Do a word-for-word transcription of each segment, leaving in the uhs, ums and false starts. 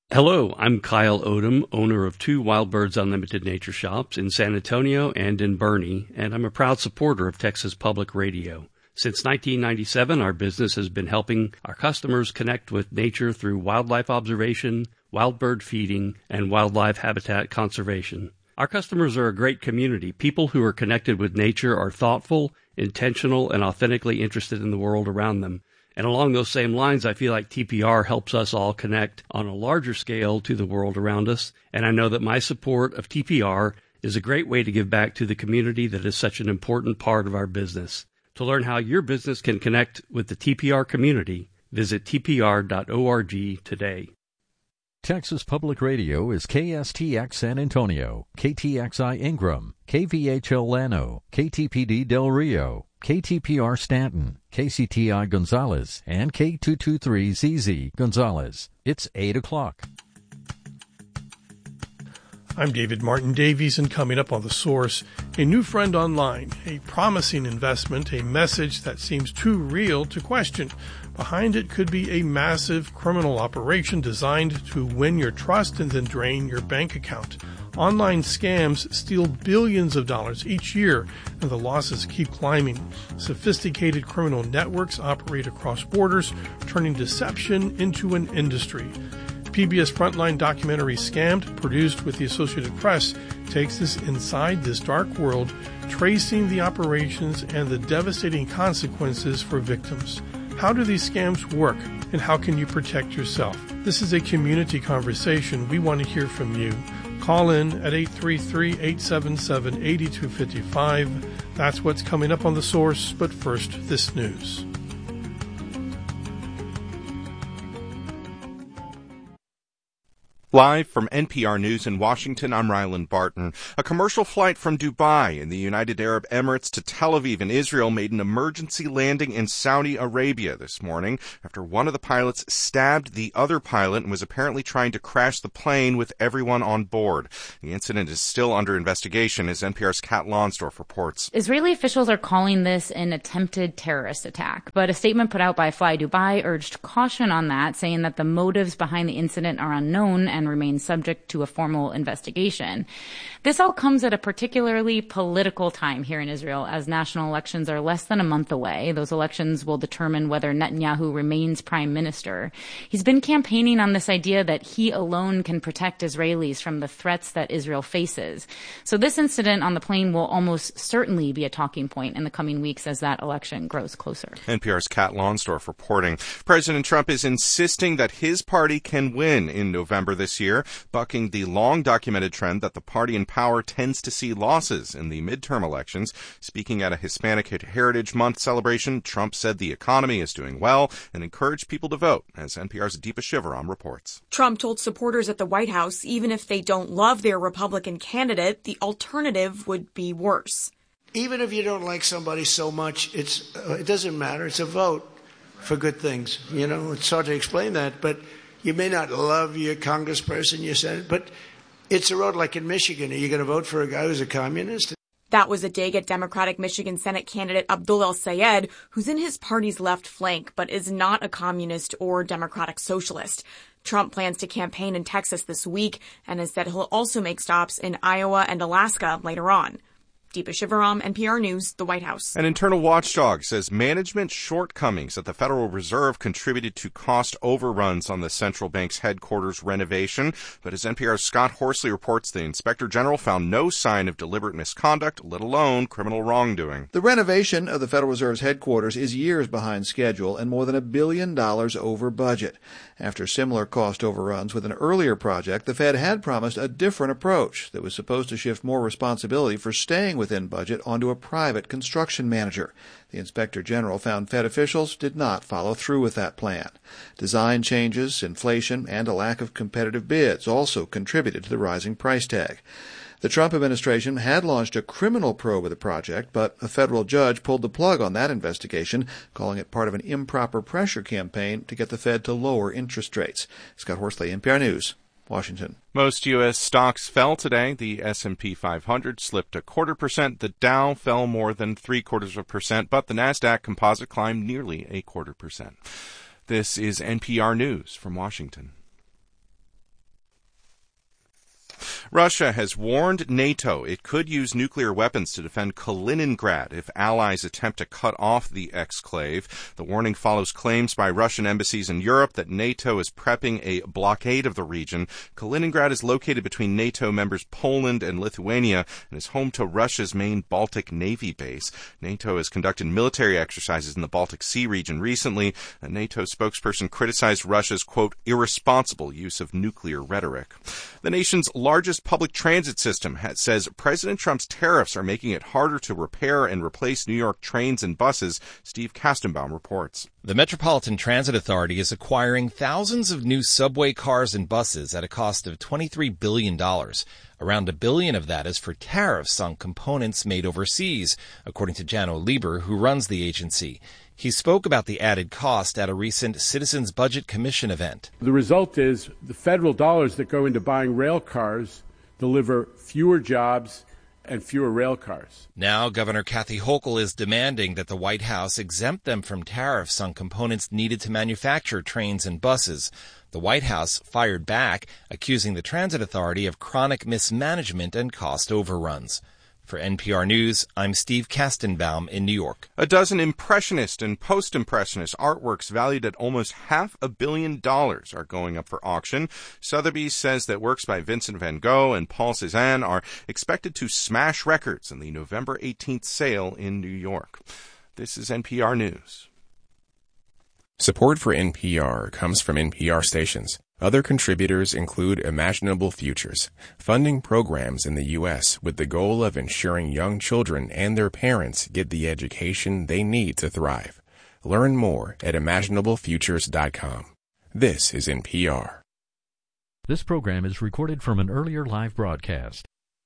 Hello, I'm Kyle Odom, owner of two Wild Birds Unlimited nature shops in San Antonio and in Boerne, and I'm a proud supporter of Texas Public Radio. Since nineteen ninety-seven, our business has been helping our customers connect with nature through wildlife observation, wild bird feeding, and wildlife habitat conservation. Our customers are a great community. People who are connected with nature are thoughtful, intentional, and authentically interested in the world around them. And along those same lines, I feel like T P R helps us all connect on a larger scale to the world around us. And I know that my support of T P R is a great way to give back to the community that is such an important part of our business. To learn how your business can connect with the T P R community, visit T P R dot org today. Texas Public Radio is K S T X San Antonio, K T X I Ingram, K V H L Llano, K T P D Del Rio, K T P R Stanton, K C T I Gonzales, and K two twenty-three Z Z Gonzales. It's eight o'clock. I'm David Martin Davies, and coming up on The Source, a new friend online, a promising investment, a message that seems too real to question. Behind it could be a massive criminal operation designed to win your trust and then drain your bank account. Online scams steal billions of dollars each year, and the losses keep climbing. Sophisticated criminal networks operate across borders, turning deception into an industry. P B S Frontline documentary Scammed, produced with the Associated Press, takes us inside this dark world, tracing the operations and the devastating consequences for victims. How do these scams work, and how can you protect yourself? This is a community conversation. We want to hear from you. Call in at eight three three, eight seven seven, eight two five five. That's what's coming up on The Source, but first, this news. Live from N P R News in Washington, I'm Ryland Barton. A commercial flight from Dubai in the United Arab Emirates to Tel Aviv in Israel made an emergency landing in Saudi Arabia this morning after one of the pilots stabbed the other pilot and was apparently trying to crash the plane with everyone on board. The incident is still under investigation, as N P R's Kat Lonsdorf reports. Israeli officials are calling this an attempted terrorist attack, but a statement put out by Fly Dubai urged caution on that, saying that the motives behind the incident are unknown and remain subject to a formal investigation. This all comes at a particularly political time here in Israel, as national elections are less than a month away. Those elections will determine whether Netanyahu remains prime minister. He's been campaigning on this idea that he alone can protect Israelis from the threats that Israel faces. So this incident on the plane will almost certainly be a talking point in the coming weeks as that election grows closer. N P R's Kat Lonsdorf reporting. President Trump is insisting that his party can win in November this year, bucking the long-documented trend that the party in power tends to see losses in the midterm elections. Speaking at a Hispanic Heritage Month celebration, Trump said the economy is doing well and encouraged people to vote, as N P R's Deepa Shivaram reports. Trump told supporters at the White House even if they don't love their Republican candidate, the alternative would be worse. Even if you don't like somebody so much, it's uh, it doesn't matter. It's a vote for good things. You know, it's hard to explain that, but you may not love your congressperson, your senator, but it's a road like in Michigan. Are you going to vote for a guy who's a communist? That was a dig at Democratic Michigan Senate candidate Abdul El-Sayed, who's in his party's left flank, but is not a communist or democratic socialist. Trump plans to campaign in Texas this week and has said he'll also make stops in Iowa and Alaska later on. Deepa Shivaram, N P R News, the White House. An internal watchdog says management shortcomings at the Federal Reserve contributed to cost overruns on the central bank's headquarters renovation. But as N P R's Scott Horsley reports, the Inspector General found no sign of deliberate misconduct, let alone criminal wrongdoing. The renovation of the Federal Reserve's headquarters is years behind schedule and more than a billion dollars over budget. After similar cost overruns with an earlier project, the Fed had promised a different approach that was supposed to shift more responsibility for staying within budget onto a private construction manager. The Inspector General found Fed officials did not follow through with that plan. Design changes, inflation, and a lack of competitive bids also contributed to the rising price tag. The Trump administration had launched a criminal probe of the project, but a federal judge pulled the plug on that investigation, calling it part of an improper pressure campaign to get the Fed to lower interest rates. Scott Horsley, N P R News, Washington. Most U S stocks fell today. The S and P five hundred slipped a quarter percent. The Dow fell more than three quarters of a percent, but the NASDAQ composite climbed nearly a quarter percent. This is N P R News from Washington. Russia has warned NATO it could use nuclear weapons to defend Kaliningrad if allies attempt to cut off the exclave. The warning follows claims by Russian embassies in Europe that NATO is prepping a blockade of the region. Kaliningrad is located between NATO members Poland and Lithuania and is home to Russia's main Baltic Navy base. NATO has conducted military exercises in the Baltic Sea region recently. A NATO spokesperson criticized Russia's, quote, irresponsible use of nuclear rhetoric. The nation's largest public transit system has, says President Trump's tariffs are making it harder to repair and replace New York trains and buses. Steve Kastenbaum reports. The Metropolitan Transit Authority is acquiring thousands of new subway cars and buses at a cost of twenty-three billion dollars. Around a billion of that is for tariffs on components made overseas, according to Janno Lieber, who runs the agency. He spoke about the added cost at a recent Citizens Budget Commission event. The result is the federal dollars that go into buying rail cars deliver fewer jobs and fewer rail cars. Now, Governor Kathy Hochul is demanding that the White House exempt them from tariffs on components needed to manufacture trains and buses. The White House fired back, accusing the Transit Authority of chronic mismanagement and cost overruns. For N P R News, I'm Steve Kastenbaum in New York. A dozen Impressionist and Post-Impressionist artworks valued at almost half a billion dollars are going up for auction. Sotheby's says that works by Vincent van Gogh and Paul Cézanne are expected to smash records in the November eighteenth sale in New York. This is N P R News. Support for N P R comes from N P R stations. Other contributors include Imaginable Futures, funding programs in the U S with the goal of ensuring young children and their parents get the education they need to thrive. Learn more at imaginable futures dot com. This is N P R. This program is recorded from an earlier live broadcast.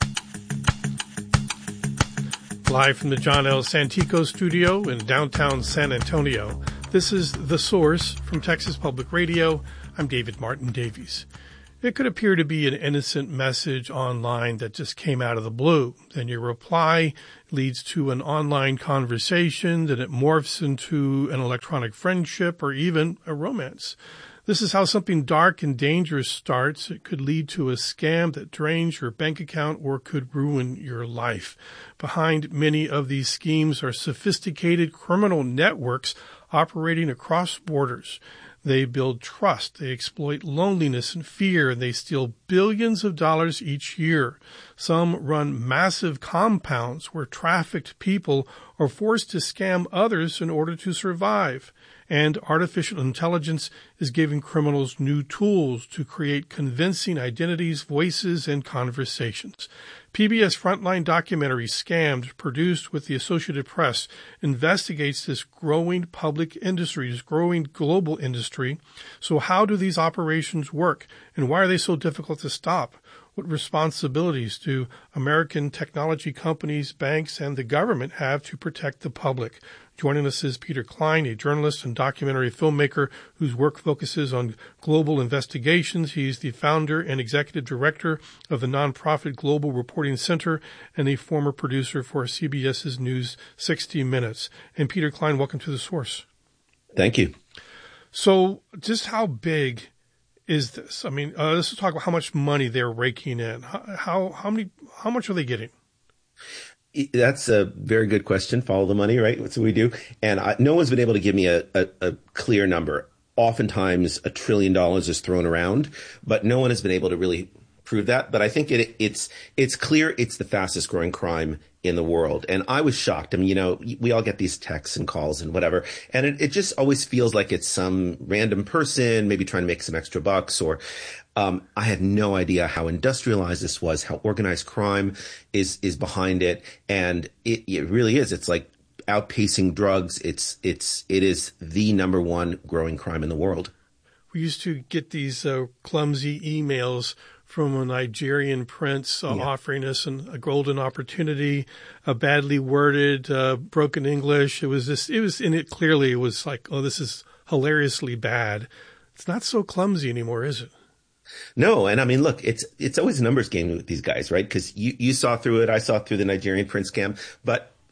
Live from the John L. Santico studio in downtown San Antonio, this is The Source from Texas Public Radio. I'm David Martin Davies. It could appear to be an innocent message online that just came out of the blue. Then your reply leads to an online conversation, then it morphs into an electronic friendship or even a romance. This is how something dark and dangerous starts. It could lead to a scam that drains your bank account or could ruin your life. Behind many of these schemes are sophisticated criminal networks operating across borders. They build trust, they exploit loneliness and fear, and they steal billions of dollars each year. Some run massive compounds where trafficked people are forced to scam others in order to survive. And artificial intelligence is giving criminals new tools to create convincing identities, voices, and conversations. P B S Frontline documentary Scammed, produced with the Associated Press, investigates this growing public industry, this growing global industry. So how do these operations work, and why are they so difficult to stop? What responsibilities do American technology companies, banks, and the government have to protect the public? Joining us is Peter Klein, a journalist and documentary filmmaker whose work focuses on global investigations. He's the founder and executive director of the nonprofit Global Reporting Center and a former producer for CBS's News sixty minutes. And Peter Klein, welcome to The Source. Thank you. So just how big is this? I mean, uh, let's talk about how much money they're raking in. How, how, how many, how much are they getting? That's a very good question. Follow the money, right? That's what we do. And I, no one's been able to give me a, a, a clear number. Oftentimes a trillion dollars is thrown around, but no one has been able to really prove that. But I think it, it's, it's clear it's the fastest growing crime in the world. And I was shocked. I mean, you know, we all get these texts and calls and whatever. And it, it just always feels like it's some random person maybe trying to make some extra bucks or, um, I had no idea how industrialized this was, how organized crime is, is behind it. And it, it really is. It's like outpacing drugs. It's, it's, it is the number one growing crime in the world. We used to get these uh, clumsy emails from a Nigerian prince uh, yeah. offering us an, a golden opportunity, a badly worded, uh, broken English. It was this, it was in it clearly. It was like, oh, this is hilariously bad. It's not so clumsy anymore, is it? No. And I mean, look, it's, it's always a numbers game with these guys, right? Because you, you saw through it. I saw through the Nigerian prince scam, but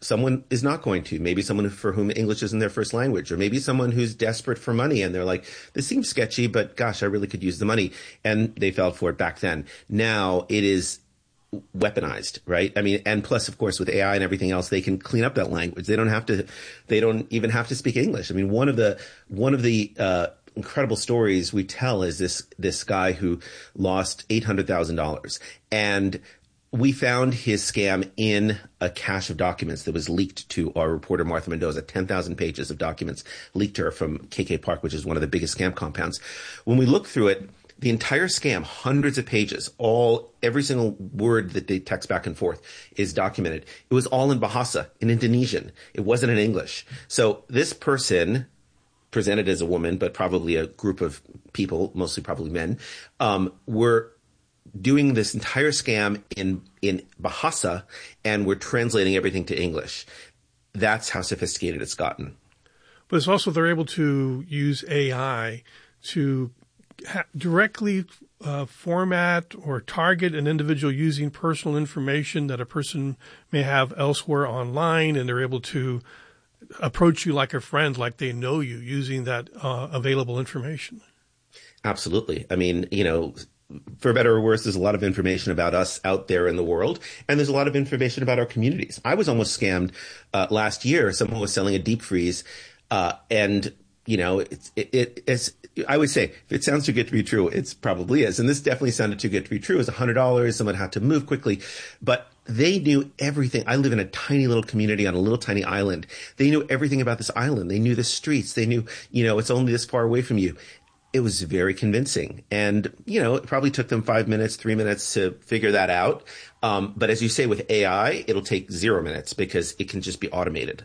someone is not going to. Maybe someone for whom English isn't their first language, or maybe someone who's desperate for money and they're like, this seems sketchy, but gosh, I really could use the money. And they fell for it back then. Now it is weaponized, right? I mean, and plus, of course, with A I and everything else, they can clean up that language. They don't have to, they don't even have to speak English. I mean, one of the, one of the, uh, incredible stories we tell is this, this guy who lost eight hundred thousand dollars. And we found his scam in a cache of documents that was leaked to our reporter, Martha Mendoza, ten thousand pages of documents leaked to her from K K Park, which is one of the biggest scam compounds. When we looked through it, the entire scam, hundreds of pages, all, every single word that they text back and forth is documented. It was all in Bahasa, in Indonesian. It wasn't in English. So this person, presented as a woman, but probably a group of people, mostly probably men, um, were doing this entire scam in, in Bahasa, and we're translating everything to English. That's how sophisticated it's gotten. But it's also they're able to use A I to ha- directly uh, format or target an individual using personal information that a person may have elsewhere online, and they're able to approach you like a friend, like they know you, using that uh, available information. Absolutely. I mean, you know, for better or worse, there's a lot of information about us out there in the world, and there's a lot of information about our communities. I was almost scammed uh, last year. Someone was selling a deep freeze, uh, and you know, it's, it, it, it's, I would say, if it sounds too good to be true, it's probably is. And this definitely sounded too good to be true. It was one hundred dollars. Someone had to move quickly, but they knew everything. I live in a tiny little community on a little tiny island. They knew everything about this island. They knew the streets. They knew, you know, it's only this far away from you. It was very convincing. And, you know, it probably took them five minutes, three minutes to figure that out. Um, but as you say, with A I, it'll take zero minutes because it can just be automated.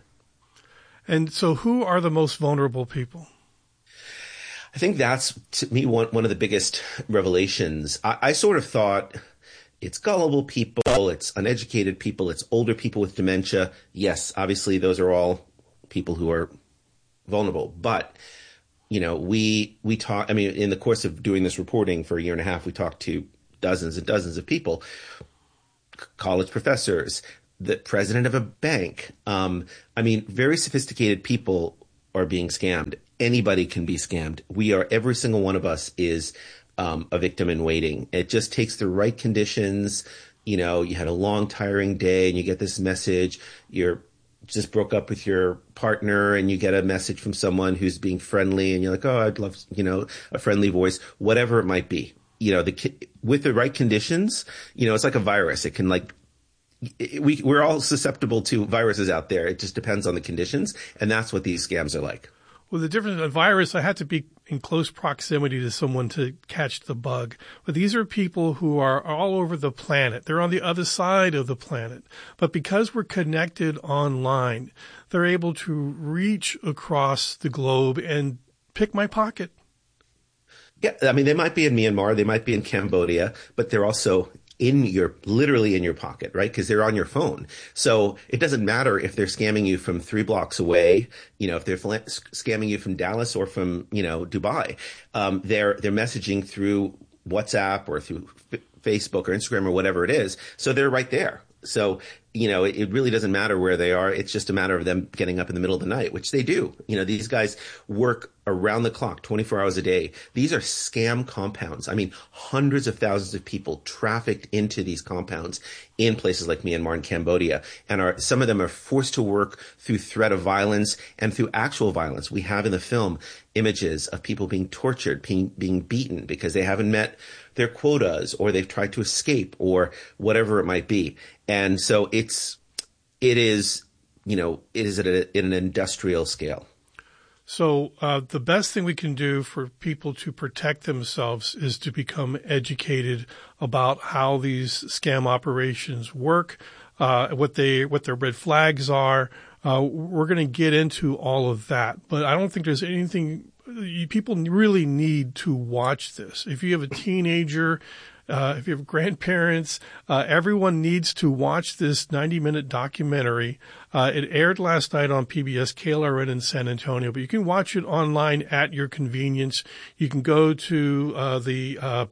And so who are the most vulnerable people? I think that's, to me, one, one of the biggest revelations. I, I sort of thought it's gullible people, it's uneducated people, it's older people with dementia. Yes, obviously those are all people who are vulnerable. But, you know, we, we talk, I mean, in the course of doing this reporting for a year and a half, we talked to dozens and dozens of people, college professors, the president of a bank. Um, I mean, very sophisticated people are being scammed. Anybody can be scammed. We are, every single one of us is um, a victim in waiting. It just takes the right conditions. You know, you had a long, tiring day and you get this message. You're just broke up with your partner and you get a message from someone who's being friendly and you're like, oh, I'd love, you know, a friendly voice, whatever it might be. You know, the with the right conditions, you know, it's like a virus. It can like, we, we're all susceptible to viruses out there. It just depends on the conditions. And that's what these scams are like. Well, the difference in a virus, I had to be in close proximity to someone to catch the bug. But these are people who are all over the planet. They're on the other side of the planet. But because we're connected online, they're able to reach across the globe and pick my pocket. Yeah, I mean, they might be in Myanmar, they might be in Cambodia, but they're also in your, literally in your pocket, right? Because they're on your phone. So it doesn't matter if they're scamming you from three blocks away, you know, if they're fl- scamming you from Dallas or from, you know, Dubai. Um, they're, they're messaging through WhatsApp or through F- Facebook or Instagram or whatever it is. So they're right there. So, you know, it, it really doesn't matter where they are. It's just a matter of them getting up in the middle of the night, which they do. You know, these guys work around the clock, twenty-four hours a day. These are scam compounds. I mean, hundreds of thousands of people trafficked into these compounds in places like Myanmar and Cambodia. And are, some of them are forced to work through threat of violence and through actual violence. We have in the film images of people being tortured, being, being beaten because they haven't met their quotas or they've tried to escape or whatever it might be. And so it's, it is, you know, it is at, a, at an industrial scale. So uh, the best thing we can do for people to protect themselves is to become educated about how these scam operations work, uh, what they, what their red flags are. Uh, we're going to get into all of that, but I don't think there's anything. People really need to watch this. If you have a teenager, uh, if you have grandparents, uh, everyone needs to watch this ninety minute documentary. Uh, it aired last night on P B S K L R N in San Antonio, but you can watch it online at your convenience. You can go to uh, the uh,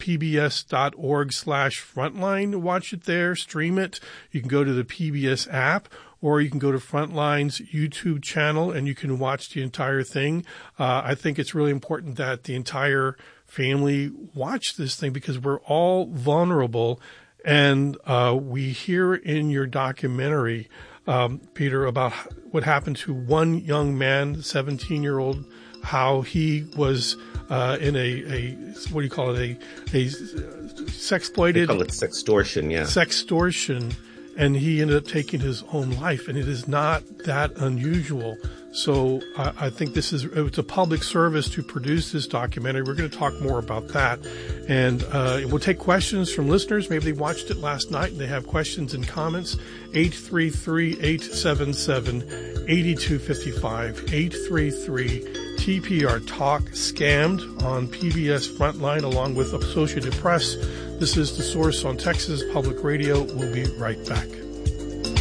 pbs.org slash frontline, watch it there, stream it. You can go to the P B S app, or you can go to Frontline's YouTube channel and you can watch the entire thing. Uh, I think it's really important that the entire family watch this thing because we're all vulnerable. And uh, we hear in your documentary, um, Peter, about what happened to one young man, seventeen-year-old, how he was uh, in a, a, what do you call it, a, a sexploited. They call it sextortion, yeah. Sextortion, and he ended up taking his own life, and it is not that unusual. So I, I think this is, it's a public service to produce this documentary. We're going to talk more about that. And uh, we'll take questions from listeners. Maybe they watched it last night and they have questions and comments. eight three three, eight seven seven, eight two five five, eight three three T P R Talk, Scammed on P B S Frontline along with Associated Press. This is The Source on Texas Public Radio. We'll be right back.